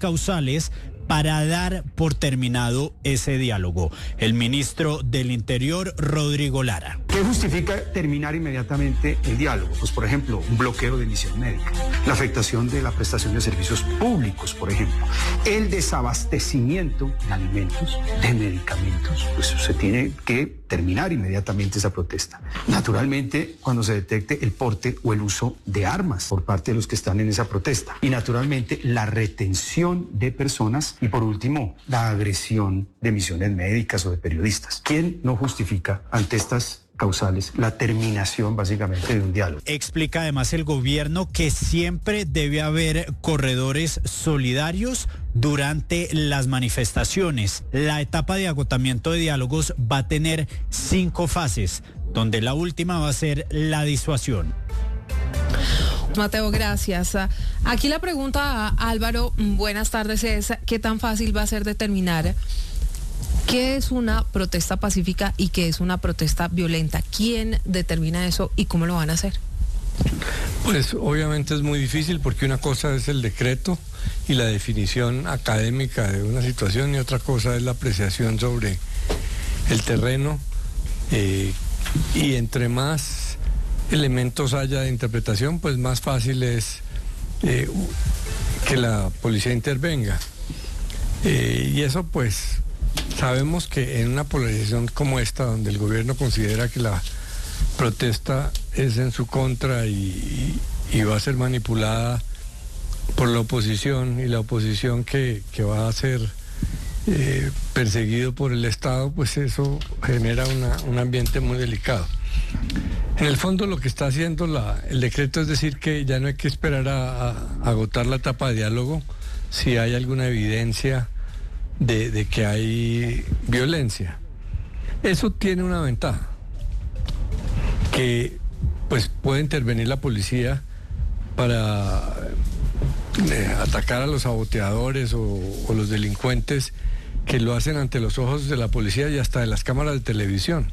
causales para dar por terminado ese diálogo. El ministro del Interior, Rodrigo Lara. ¿Qué justifica terminar inmediatamente el diálogo? Pues, por ejemplo, un bloqueo de emisión médica, la afectación de la prestación de servicios públicos, por ejemplo, el desabastecimiento de alimentos, de medicamentos, pues se tiene que terminar inmediatamente esa protesta. Naturalmente, cuando se detecte el porte o el uso de armas por parte de los que están en esa protesta. Y naturalmente, la retención de personas y, por último, la agresión de misiones médicas o de periodistas. ¿Quién no justifica ante estas causales la terminación básicamente de un diálogo? Explica además el gobierno que siempre debe haber corredores solidarios durante las manifestaciones. La etapa de agotamiento de diálogos va a tener 5 fases, donde la última va a ser la disuasión. Mateo, gracias. Aquí la pregunta a Álvaro, buenas tardes, es ¿qué tan fácil va a ser determinar qué es una protesta pacífica y qué es una protesta violenta? ¿Quién determina eso y cómo lo van a hacer? Pues obviamente es muy difícil porque una cosa es el decreto y la definición académica de una situación y otra cosa es la apreciación sobre el terreno y entre más elementos haya de interpretación, pues más fácil es que la policía intervenga. Y eso pues sabemos que en una polarización como esta, donde el gobierno considera que la protesta es en su contra y va a ser manipulada por la oposición y la oposición que va a ser perseguido por el Estado, pues eso genera un ambiente muy delicado. En el fondo lo que está haciendo el decreto es decir que ya no hay que esperar a agotar la etapa de diálogo si hay alguna evidencia de que hay violencia. Eso tiene una ventaja, que pues puede intervenir la policía para atacar a los saboteadores o los delincuentes que lo hacen ante los ojos de la policía y hasta de las cámaras de televisión.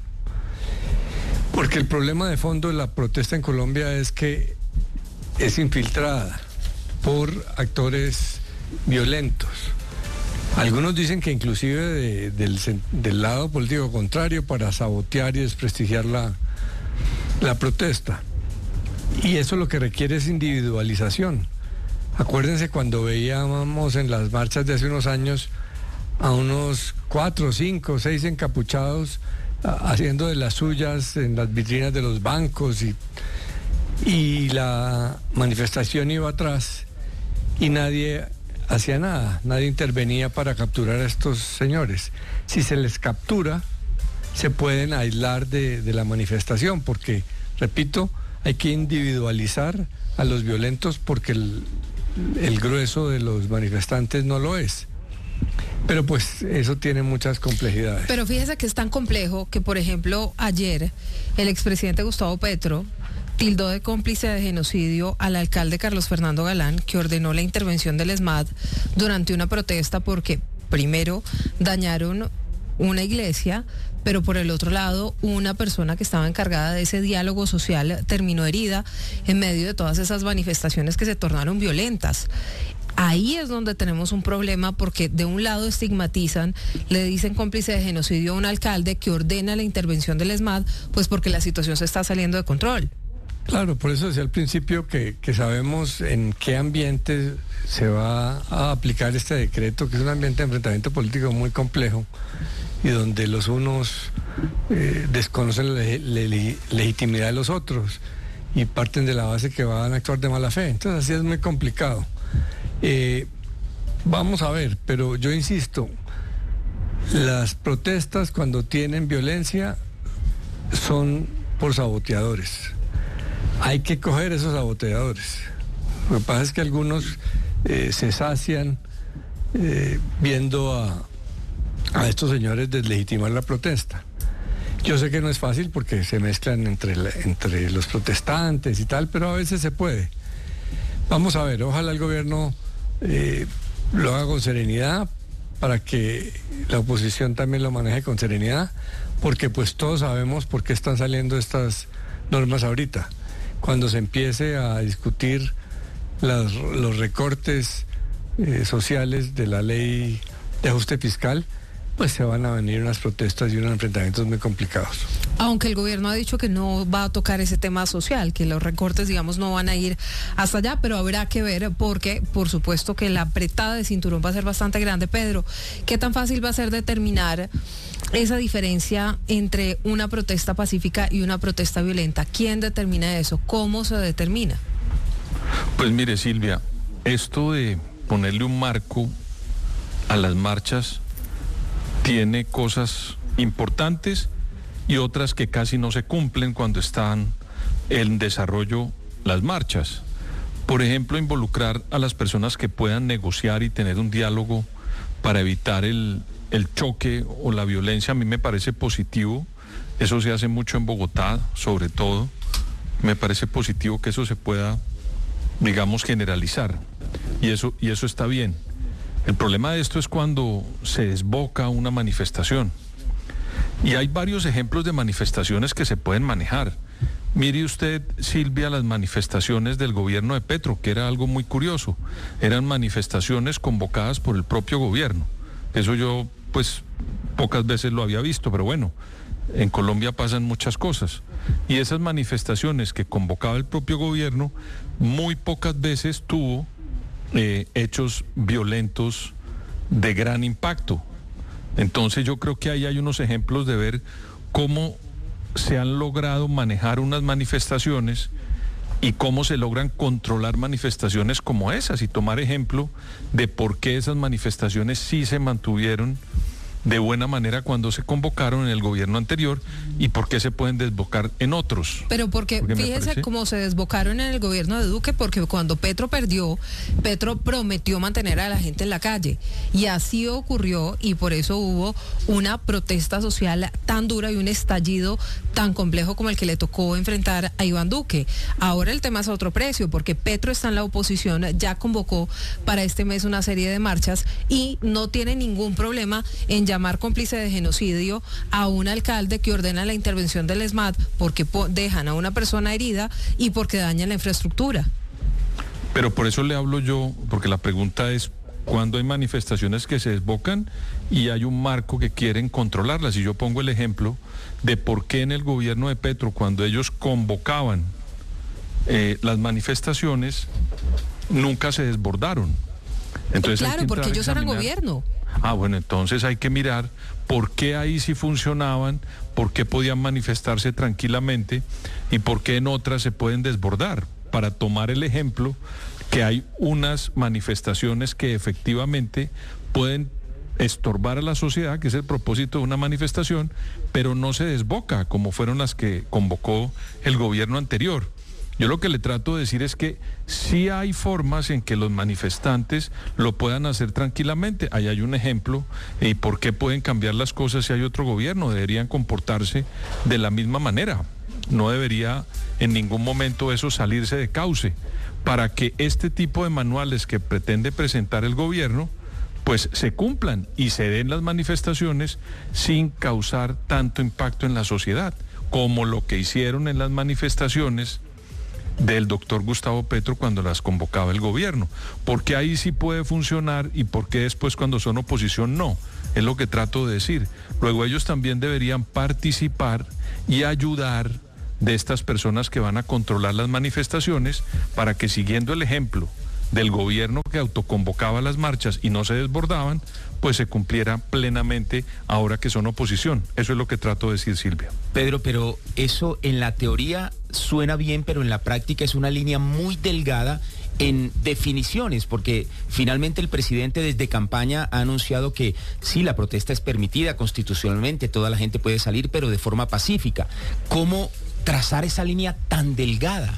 Porque el problema de fondo de la protesta en Colombia es que es infiltrada por actores violentos. Algunos dicen que inclusive del lado político contrario para sabotear y desprestigiar la protesta. Y eso lo que requiere es individualización. Acuérdense cuando veíamos en las marchas de hace unos años a unos 4, 5, 6 encapuchados haciendo de las suyas en las vitrinas de los bancos y la manifestación iba atrás y nadie hacía nada, nadie intervenía para capturar a estos señores. Si se les captura, se pueden aislar de la manifestación porque, repito, hay que individualizar a los violentos porque el grueso de los manifestantes no lo es. Pero pues eso tiene muchas complejidades. Pero fíjese que es tan complejo que, por ejemplo, ayer el expresidente Gustavo Petro tildó de cómplice de genocidio al alcalde Carlos Fernando Galán, que ordenó la intervención del ESMAD durante una protesta porque, primero, dañaron una iglesia, pero por el otro lado, una persona que estaba encargada de ese diálogo social terminó herida en medio de todas esas manifestaciones que se tornaron violentas. Ahí es donde tenemos un problema porque de un lado estigmatizan, le dicen cómplice de genocidio a un alcalde que ordena la intervención del ESMAD, pues porque la situación se está saliendo de control. Claro, por eso decía al principio que sabemos en qué ambiente se va a aplicar este decreto, que es un ambiente de enfrentamiento político muy complejo y donde los unos desconocen la legitimidad de los otros y parten de la base que van a actuar de mala fe. Entonces así es muy complicado. Vamos a ver, pero yo insisto, las protestas cuando tienen violencia son por saboteadores. Hay que coger esos saboteadores. Lo que pasa es que algunos se sacian viendo a estos señores deslegitimar la protesta. Yo sé que no es fácil porque se mezclan entre los protestantes y tal, pero a veces se puede. Vamos a ver, ojalá el gobierno lo haga con serenidad para que la oposición también lo maneje con serenidad, porque pues todos sabemos por qué están saliendo estas normas ahorita. Cuando se empiece a discutir los recortes sociales de la ley de ajuste fiscal, pues se van a venir unas protestas y unos enfrentamientos muy complicados. Aunque el gobierno ha dicho que no va a tocar ese tema social, que los recortes, digamos, no van a ir hasta allá, pero habrá que ver porque, por supuesto, que la apretada de cinturón va a ser bastante grande. Pedro, ¿qué tan fácil va a ser determinar esa diferencia entre una protesta pacífica y una protesta violenta? ¿Quién determina eso? ¿Cómo se determina? Pues mire, Silvia, esto de ponerle un marco a las marchas tiene cosas importantes y otras que casi no se cumplen cuando están en desarrollo las marchas. Por ejemplo, involucrar a las personas que puedan negociar y tener un diálogo para evitar el choque o la violencia, a mí me parece positivo. Eso se hace mucho en Bogotá, sobre todo. Me parece positivo que eso se pueda, digamos, generalizar. Y eso está bien. El problema de esto es cuando se desboca una manifestación. Y hay varios ejemplos de manifestaciones que se pueden manejar. Mire usted, Silvia, las manifestaciones del gobierno de Petro, que era algo muy curioso. Eran manifestaciones convocadas por el propio gobierno. Eso yo, pues, pocas veces lo había visto, pero bueno, en Colombia pasan muchas cosas. Y esas manifestaciones que convocaba el propio gobierno, muy pocas veces tuvo hechos violentos de gran impacto. Entonces yo creo que ahí hay unos ejemplos de ver cómo se han logrado manejar unas manifestaciones y cómo se logran controlar manifestaciones como esas y tomar ejemplo de por qué esas manifestaciones sí se mantuvieron de buena manera cuando se convocaron en el gobierno anterior y por qué se pueden desbocar en otros. Pero porque fíjese cómo se desbocaron en el gobierno de Duque, porque cuando Petro perdió, Petro prometió mantener a la gente en la calle y así ocurrió y por eso hubo una protesta social tan dura y un estallido tan complejo como el que le tocó enfrentar a Iván Duque. Ahora el tema es a otro precio porque Petro está en la oposición, ya convocó para este mes una serie de marchas y no tiene ningún problema en llamar cómplice de genocidio a un alcalde que ordena la intervención del ESMAD porque dejan a una persona herida y porque dañan la infraestructura. Pero por eso le hablo yo, porque la pregunta es cuando hay manifestaciones que se desbocan y hay un marco que quieren controlarlas. Y yo pongo el ejemplo de por qué en el gobierno de Petro, cuando ellos convocaban las manifestaciones, nunca se desbordaron. Entonces claro, porque ellos eran gobierno. Bueno, entonces hay que mirar por qué ahí sí funcionaban, por qué podían manifestarse tranquilamente y por qué en otras se pueden desbordar, para tomar el ejemplo que hay unas manifestaciones que efectivamente pueden estorbar a la sociedad, que es el propósito de una manifestación, pero no se desboca como fueron las que convocó el gobierno anterior. Yo lo que le trato de decir es que sí hay formas en que los manifestantes lo puedan hacer tranquilamente. Ahí hay un ejemplo. ¿Y por qué pueden cambiar las cosas si hay otro gobierno? Deberían comportarse de la misma manera. No debería en ningún momento eso salirse de cauce para que este tipo de manuales que pretende presentar el gobierno pues se cumplan y se den las manifestaciones sin causar tanto impacto en la sociedad, como lo que hicieron en las manifestaciones del doctor Gustavo Petro cuando las convocaba el gobierno. ¿Por qué ahí sí puede funcionar y por qué después cuando son oposición no? Es lo que trato de decir. Luego ellos también deberían participar y ayudar de estas personas que van a controlar las manifestaciones para que, siguiendo el ejemplo del gobierno que autoconvocaba las marchas y no se desbordaban, pues se cumpliera plenamente ahora que son oposición. Eso es lo que trato de decir, Silvia. Pedro, pero eso en la teoría suena bien, pero en la práctica es una línea muy delgada en definiciones, porque finalmente el presidente desde campaña ha anunciado que sí, la protesta es permitida constitucionalmente, toda la gente puede salir, pero de forma pacífica. ¿Cómo trazar esa línea tan delgada?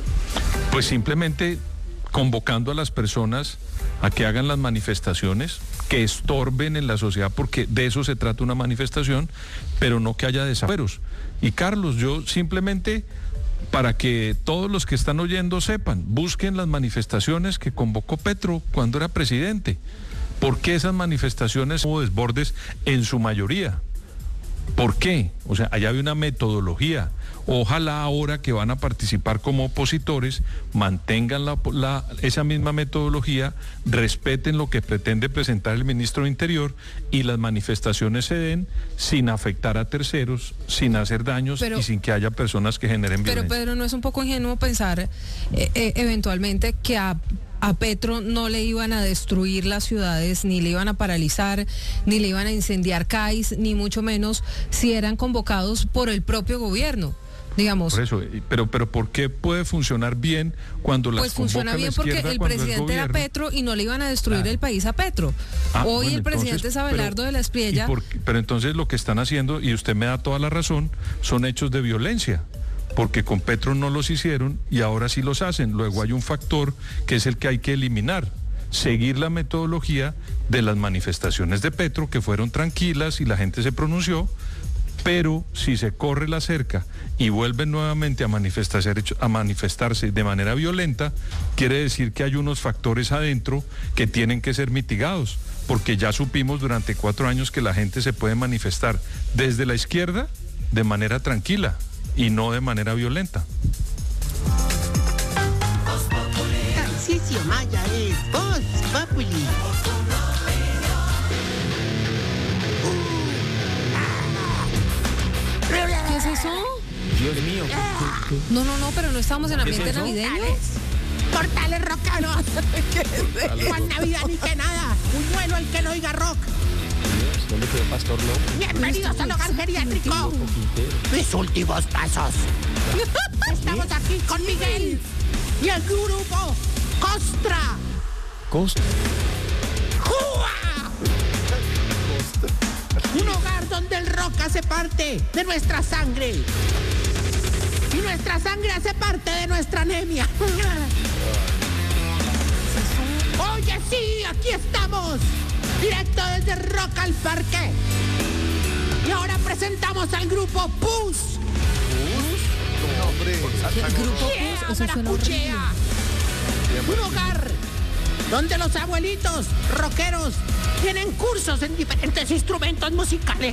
Pues simplemente convocando a las personas a que hagan las manifestaciones, que estorben en la sociedad, porque de eso se trata una manifestación, pero no que haya desafueros. Y Carlos, yo simplemente, para que todos los que están oyendo sepan, busquen las manifestaciones que convocó Petro cuando era presidente. ¿Por qué esas manifestaciones hubo desbordes en su mayoría? ¿Por qué? O sea, allá había una metodología, Ojalá ahora que van a participar como opositores mantengan esa misma metodología, respeten lo que pretende presentar el ministro de Interior y las manifestaciones se den sin afectar a terceros, sin hacer daños y sin que haya personas que generen violencia. Pero Pedro, ¿no es un poco ingenuo pensar eventualmente que a Petro no le iban a destruir las ciudades, ni le iban a paralizar, ni le iban a incendiar CAIs, ni mucho menos si eran convocados por el propio gobierno? Digamos. Por eso, pero ¿por qué puede funcionar bien cuando las funciona bien porque el presidente era Petro y no le iban a destruir el país a Petro. Hoy el presidente es Abelardo de la Espriella. Pero entonces lo que están haciendo, y usted me da toda la razón, son hechos de violencia. Porque con Petro no los hicieron y ahora sí los hacen. Luego hay un factor que es el que hay que eliminar. Seguir la metodología de las manifestaciones de Petro, que fueron tranquilas y la gente se pronunció, pero si se corre la cerca y vuelven nuevamente a manifestarse de manera violenta, quiere decir que hay unos factores adentro que tienen que ser mitigados, porque ya supimos durante 4 años que la gente se puede manifestar desde la izquierda de manera tranquila y no de manera violenta. Tarcisio Maya es Voz Populi. ¿Qué es eso? Dios mío. No, pero no estamos en ambiente navideño. Portales rockanos. Juan Navidad ni que nada. Un bueno el que no oiga rock. ¿Dónde quedó Pastor López? Bienvenidos al hogar geriátrico. Mis últimos pasos. Estamos aquí con Miguel y el grupo Costra. Costa. ¡Jua! Un hogar donde el rock hace parte de nuestra sangre. Y nuestra sangre hace parte de nuestra anemia. Oye, sí, aquí estamos. Directo desde Rock al Parque. Y ahora presentamos al grupo Pus. ¿El grupo Pus? Eso suena horrible. Un hogar donde los abuelitos rockeros tienen cursos en diferentes instrumentos musicales.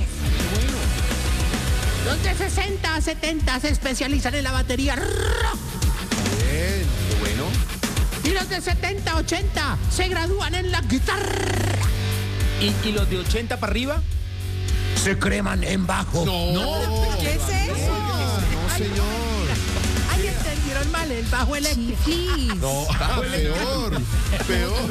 Los de 60 a 70 se especializan en la batería rock. Bien, qué bueno. Y los de 70 a 80 se gradúan en la guitarra. ¿Y los de 80 para arriba? Se creman en bajo. No. ¿Qué es eso? No, señor. Ahí entendieron mal el bajo eléctrico. Chiflis. No, peor.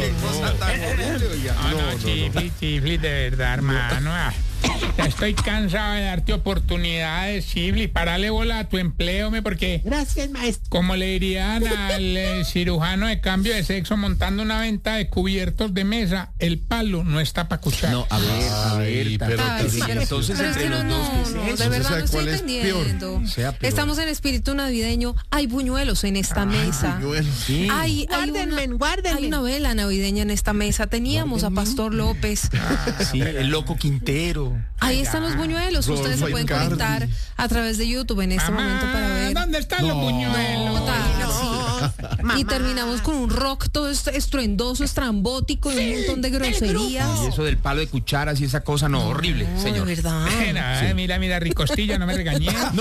No, Chiflis, de verdad, hermano. Ya estoy cansado de darte oportunidades, Chiflis. Parale bola a tu empleo, porque... Gracias, maestro. Como le dirían al cirujano de cambio de sexo montando una venta de cubiertos de mesa, el palo no está para cuchara. No, a ver. Pero Entonces, pero es que no, de verdad no estoy entendiendo. Estamos en espíritu navideño. Hay buñuelos en esta mesa. Sí. Guárdenme. Hay una vela navideña en esta mesa. Teníamos a Pastor López. Sí, el loco Quintero. Ahí están los buñuelos. Ustedes se pueden conectar a través de YouTube en este momento para ver. ¿Dónde están los buñuelos? Y terminamos con un rock todo estruendoso, estrambótico y un montón de groserías. Y eso del palo de cucharas y esa cosa, no, horrible, señor. De verdad. Mira, Ricostilla, no me regañé. No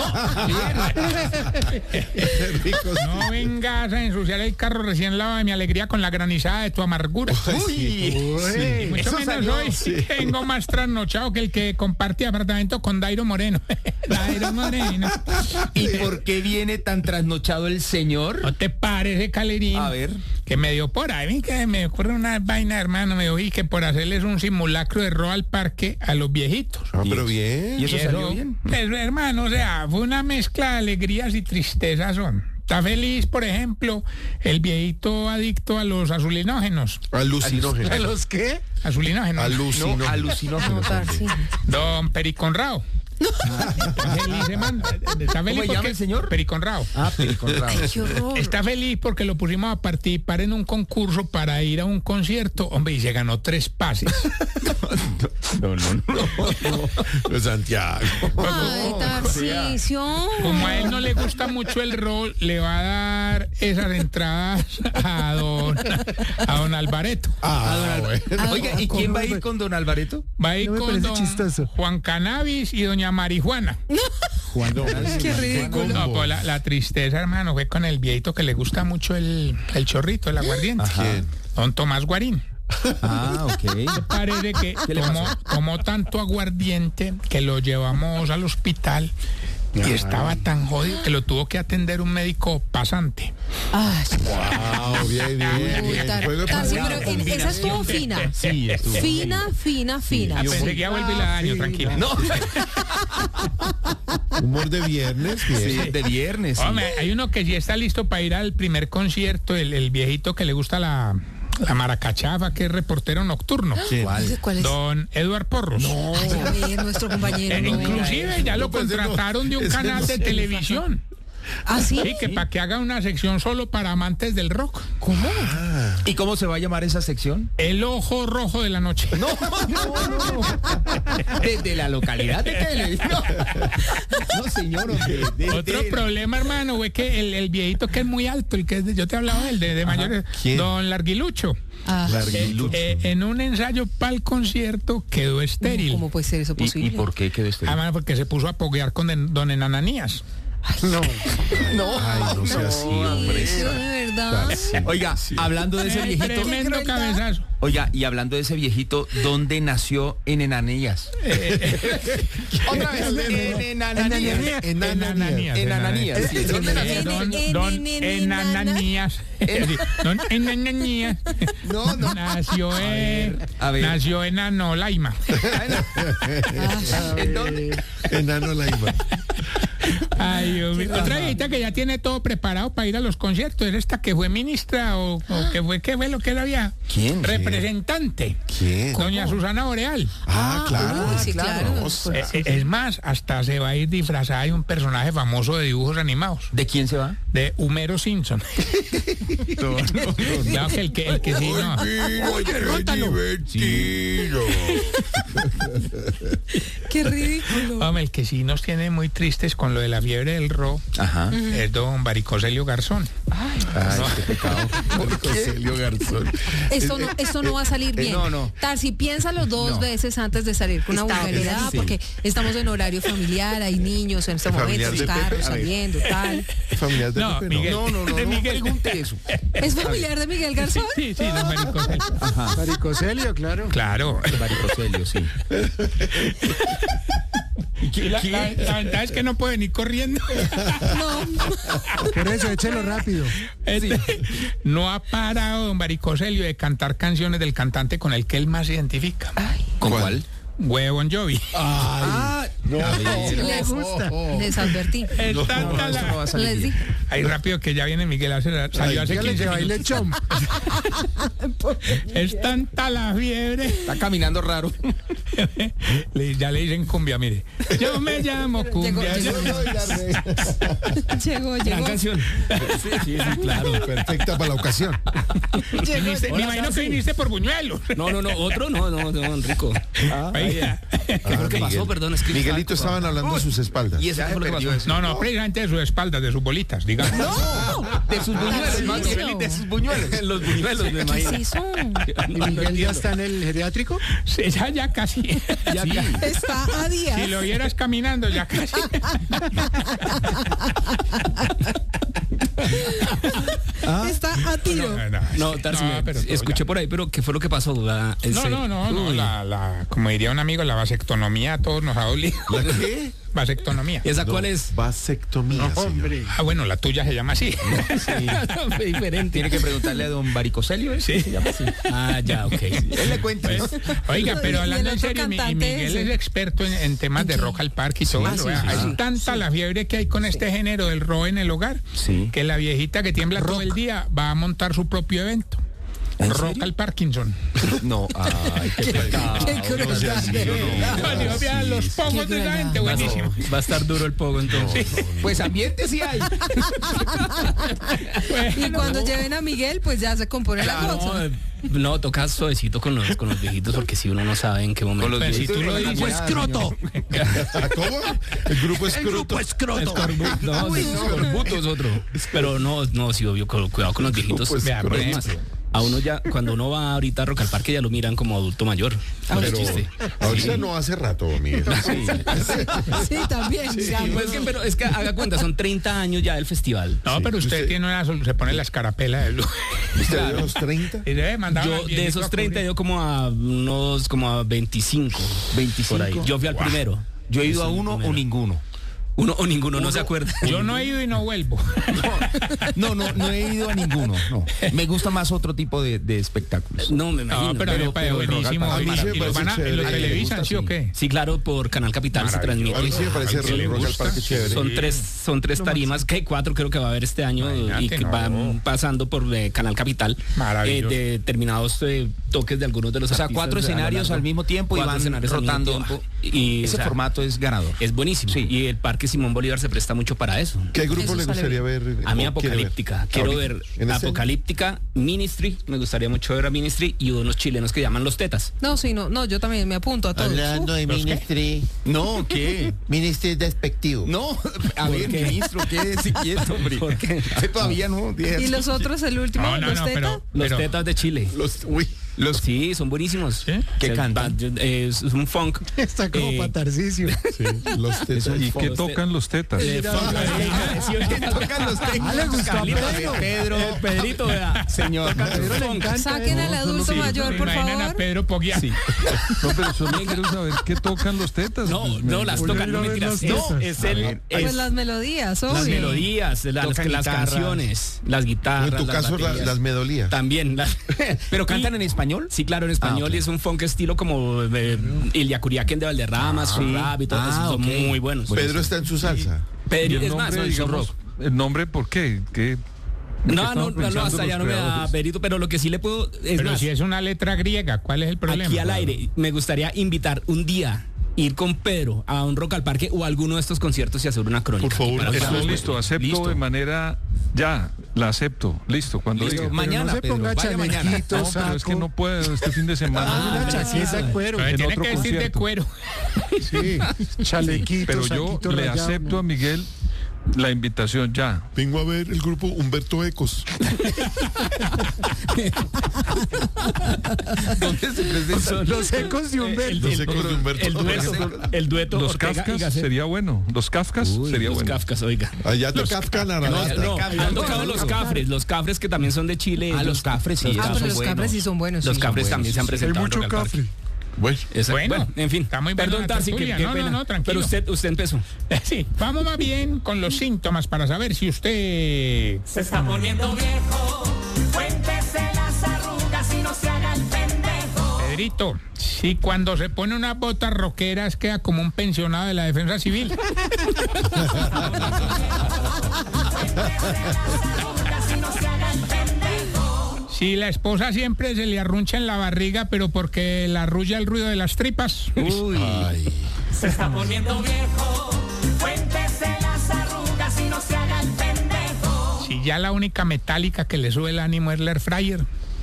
vengas a ensuciar el carro recién lavado de mi alegría con la granizada de tu amargura. Uy, mucho menos hoy. Tengo más trasnochado que el que comparte apartamento con Dairo Moreno. ¿Y por qué viene tan trasnochado el señor? ¿No te parece, Calerín? A ver. Que me dio por ahí, que me ocurre una vaina, hermano, me oí que por hacerles un simulacro de robo al parque a los viejitos. Pero bien. ¿Y eso salió bien? Pues, hermano, o sea, fue una mezcla de alegrías y tristezas son. Está feliz, por ejemplo, el viejito adicto a los alucinógenos. Alucinógenos. ¿A los qué? Alucinógenos. Alucinógenos. No, alucinógenos. Sí. Don Periconrao. Está feliz ¿Cómo se llama el señor? Periconrao. Periconrao. Ay, qué horror. Está feliz porque lo pusimos a participar en un concurso para ir a un concierto, hombre, y se ganó 3 pases. No, Santiago. Ay, Tarcisio. Como a él no le gusta mucho el rol, le va a dar esas entradas a don Alvareto. Bueno. Oiga, ¿y quién va a ir con don Alvareto? Va a ir con don Juan Cannabis y doña Marijuana. Cuando Qué ridículo. No, pues la tristeza, hermano, fue con el viejito que le gusta mucho el chorrito, el aguardiente. ¿Quién? Don Tomás Guarín. ok. Parece que tomó tanto aguardiente que lo llevamos al hospital y estaba tan jodido que lo tuvo que atender un médico pasante. Ay, Wow, bien. Juego de Tarsi, palabras. pero esa estuvo fina. Sí, estuvo. Fina. Pensé que ya vuelve y la daño, tranquila. No, Humor de viernes. Bien. sí, de viernes. Sí. Hombre, hay uno que sí está listo para ir al primer concierto, el viejito que le gusta la maracachafa, que es reportero nocturno. ¿Cuál es? Don Eduard Porros. Ay, a ver, nuestro compañero. no. Inclusive ya lo contrataron de un canal de televisión. ¿Ah, sí? Sí, que para que haga una sección solo para amantes del rock. ¿Cómo? ¿Y cómo se va a llamar esa sección? El ojo rojo de la noche. No. Desde la localidad de televisión. No, señor. Otro problema, hermano, fue que el viejito que es muy alto, el que yo te hablaba de mayores, ¿Quién? don Larguilucho. Ah, En un ensayo para el concierto quedó estéril. ¿Cómo puede ser eso posible? ¿Y por qué quedó este? Además, porque se puso a poguear con don Enananías. No. Ay, no sea así, hombre. Eso de verdad. Oiga, hablando de ese viejito. Tremendo cabezazo. Oiga, y hablando de ese viejito, ¿dónde nació en Enanías? Otra vez. En Enanías. En Ananías. Sí, ¿dónde nació? Don Enananías. Don Enananías. No. Nació en Anolaima. ¿En dónde? Enano Laima. Ay, Dios mío. Otra viejita que ya tiene todo preparado para ir a los conciertos. ¿Es esta que fue ministra o qué fue lo que era ya? ¿Quién? Representante. ¿Quién? Doña Susana Boreal. Claro. Sí, claro. Es más, hasta se va a ir disfrazada de un personaje famoso de dibujos animados. ¿De quién se va? De Homero Simpson. Claro que el que sí, no. Divertido. Qué ridículo. Hombre, el que sí nos tiene muy tristes con lo de la fiebre del ro Ajá. es don Baricoselio Garzón. Ay, qué pecado. Celio Garzón. Esto no va a salir bien. No. Tarsi, piénsalo dos veces antes de salir con una vulgaridad, sí. porque estamos en horario familiar, hay niños en este momento, Familiar de carros Pepe, a ver. saliendo, tal. Familiar de No, Pepe, Miguel. No pregunte eso. ¿Es familiar de Miguel Garzón? Sí, don Baricoselio. Baricoselio, claro. Claro. Baricoselio, sí. Y la ventaja es que no pueden ir corriendo. No. Por eso, échelo rápido. No ha parado don Baricoselio de cantar canciones del cantante con el que él más se identifica. ¿Con cuál? Huevo Bon Jovi. Les gusta. Les advertí. Es tanta eso no va a salir Les bien. dije. Ahí rápido que ya viene Miguel, salió hace Dígale 15 que baile minutos. chom. Es tanta la fiebre. Está caminando raro. Ya le dicen cumbia, mire. Yo me llamo cumbia. Llegó. Gran canción. Sí, claro. Perfecta para la ocasión. Me imagino que viniste por Buñuelos. No, otro no, Enrico. Oiga. ¿Qué fue lo que pasó? Perdón, es que... Miguelito, estaban hablando de sus espaldas. ¿Y eso qué fue lo que pasó? No, precisamente de sus espaldas, de sus bolitas, digamos. De sus buñuelos, más Tarcisio. feliz de sus buñuelos. Los buñuelos, me ¿Qué imagino. es eso? ¿Y Miguel ya está en el geriátrico? Sí, ya casi. Está a días. Si lo vieras caminando, ya casi. Está a tiro. No, Tarsi, pero todo escuché por ahí, pero ¿qué fue lo que pasó? No, como diría un amigo, la vasectomía a todos nos ha dolido. ¿La qué? Vasectomía. ¿Esa cuál es? Vasectomía, señor. Ah, bueno, la tuya se llama así. Fue diferente. Tiene que preguntarle a don Baricoselio, ¿eh? Sí. Se llama así. Ah, ya, ok. Él le cuenta. Oiga, pero Y hablando el en otro serio, y cantante Miguel ese. es experto en temas de rock al parque y todo eso. sí, Vea, sí. Es tanta la fiebre que hay con este género del rock en el hogar, Sí. que la viejita que tiembla todo el día va a montar su propio evento. ¿En Rock serio? al Parkinson. No, ay, qué pecado. Qué crueldad. Cuando vean los pogos de la gente, buenísimo. Va a estar duro el pogo entonces. Pues ambiente sí hay. Y cuando lleven a Miguel, pues ya se compone la cosa. No, toca suavecito con los viejitos porque si uno no sabe en qué momento. Con los Pues si viejitos tú lo con la dices, mirada, ¡Escroto! ¿Cómo? El grupo Escroto. No, escorbuto es otro. Pero no, sí, obvio, cuidado con los viejitos. Pues, vea, por Problemas. ejemplo, A uno ya, cuando uno va ahorita a Rock al Parque, ya lo miran como adulto mayor. Pero ahorita no hace rato, Miguel. Sí, también. Sí, pues pero es que haga cuenta, son 30 años ya del festival. No, pero usted tiene se pone la escarapela de luz. ¿Usted de los 30? Yo de esos 30 yo como a 25 por ahí. Yo fui al primero. Yo he ido a uno o ninguno. Uno o ninguno, no se acuerda. Yo no he ido y no vuelvo. No he ido a ninguno. No. Me gusta más otro tipo de espectáculos. No, me imagino. No, pero buenísimo. A mí sí me ¿Y lo televisan, sí o qué? Sí, claro, por Canal Capital se transmite. A mí sí me parece Rock al Parque chévere. Son tres tarimas, que 4 creo que va a haber este año y que van pasando por Canal Capital. Maravilloso. De determinados toques de algunos de los artistas. 4 escenarios al mismo tiempo y van rotando. Y ese formato es ganador. Es buenísimo. Sí. Y el Parque Simón Bolívar se presta mucho para eso. ¿Qué grupo le gustaría ver? A mí Apocalíptica. Quiero ver Apocalíptica, Ministry. Me gustaría mucho ver a Ministry y unos chilenos que llaman Los Tetas. No, yo también me apunto a todos. Hablando de Ministry. No, ¿qué? Ministry es despectivo. No, a ver, ministro, quédese quieto, hombre. ¿Por qué? Todavía no. ¿Y los otros, el último? ¿Los Tetas? Los Tetas de Chile. Sí, son buenísimos. ¿Sí? ¿Qué cantan? Es un funk. Está como patarcicio. Sí, los Tetas. ¿Y qué tocan los Tetas? ¿Qué tocan los Tetas? Le gustó a Pedro. Pedrito, vea. Señor. Saquen al adulto mayor, por Imaginan favor. a Pedro Poggia. Sí. No, pero solo quiero saber qué tocan los Tetas. No, las tocan, no mentiras. No, es Pues las melodías, obvio. las melodías, las canciones, las guitarras. En tu caso, las melodías. También. ¿Pero cantan en español? Sí, claro, en español. Y es un funk estilo como Ilya Kuriakin de Valderrama, su rap y todo eso. Son muy buenos. Pedro está en su salsa. Pedro, ¿Y es más, son rock. ¿El nombre por qué? No, hasta ya no me da Pedrito, pero lo que sí le puedo... Pero si es una letra griega, ¿cuál es el problema? Aquí al aire, me gustaría invitar un día, ir con Pedro a un Rock al Parque o a alguno de estos conciertos y hacer una crónica. Por favor. Eso es listo, acepto de manera... Ya, la acepto. Listo, cuando diga. Mañana, no Pedro, vaya mañana. No, pero es que no puedo este fin de semana. Una chaqueta de cuero. Pero tiene otro que decir de concierto. cuero. Sí, chalequito, Pero yo saquito le rayado. acepto a Miguel la invitación ya. Vengo a ver el grupo Humberto Ecos. ¿Dónde se presenta? Los ecos de Humberto. Los Ecos de Humberto. El dueto Los Ortega y Kafkas Gasset. sería bueno. Los Kafkas sería Los bueno. Kafkas, oiga. Allá te Kafka No, Naranja. han tocado los Cafres que también son de Chile. Los Cafres, sí. Pero los Cafres sí son buenos. Los sí. Cafres también se han Hay presentado. mucho en Rock al Parque. cafre. Bueno, Bueno, en fin. Está muy buena Perdón, la Tarsi, qué tertulia. pena. No, tranquilo. Pero usted empezó. Sí, vamos más bien con los síntomas para saber si usted... Se está poniendo viejo. Cuéntese las arrugas y no se haga el pendejo. Pedrito, si cuando se pone unas botas rockeras queda como un pensionado de la defensa civil. Si la esposa siempre se le arruncha en la barriga, pero porque la arrulla el ruido de las tripas. ay. Se está poniendo viejo. Cuéntese las arrugas y no se haga el pendejo. Si ya la única metálica que le sube el ánimo es la air fryer.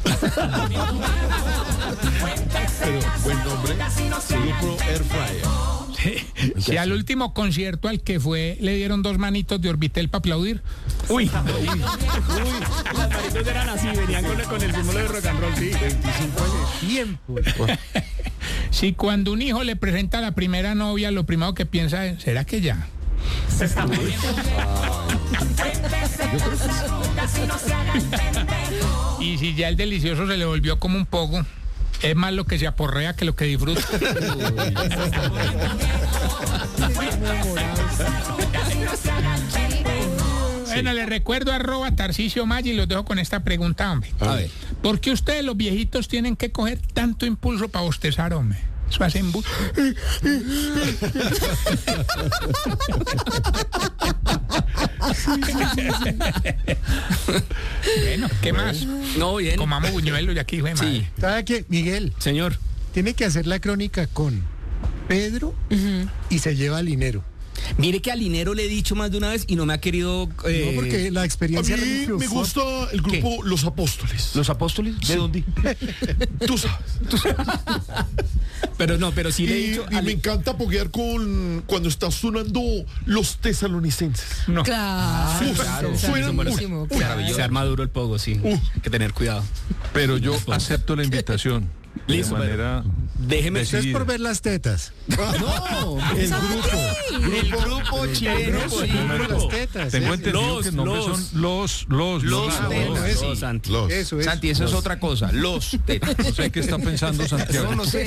Pero buen nombre. Grupo Air Fryer. Si al último concierto al que fue le dieron 2 manitos de Orbitel para aplaudir. Uy. Las manitos eran así, venían con el símbolo de rock and roll, sí. 25 años. Tiempo. Si cuando un hijo le presenta a la primera novia, lo primero que piensa es, ¿será que ya? Se está poniendo viejo. Cuéntese las arrugas y no se haga el pendejo. Y si ya el delicioso se le volvió como un poco, es más lo que se aporrea que lo que disfruta. Bueno, le recuerdo @Tarcisio Maya y los dejo con esta pregunta, hombre. A ver. ¿Por qué ustedes los viejitos tienen que coger tanto impulso para bostezar, hombre? Eso hacen... Bueno, ¿qué más? No, bien. Comamos buñuelos y aquí, güey, madre. Sí, ¿Sabe qué? Miguel, señor. tiene que hacer la crónica con Pedro y se lleva al dinero. Mire que al Linero le he dicho más de una vez y no me ha querido... No, porque la A experiencia mí religiosa- me gusta el grupo Los Apóstoles. ¿Los Apóstoles? ¿De dónde? Tú sabes. pero sí le he dicho. Y me encanta apoyar cuando está sonando los tesalonicenses. No. Claro. Suenan buenísimo. Se arma duro el pogo, sí. Hay que tener cuidado. Pero yo acepto la invitación. Listo, de manera déjeme. Eso es por ver las tetas. No, el grupo chileno. Las tetas. Tengo entendido que el nombre son los Santi. Eso es otra cosa. Los tetas. No sé qué está pensando Santiago. No sé.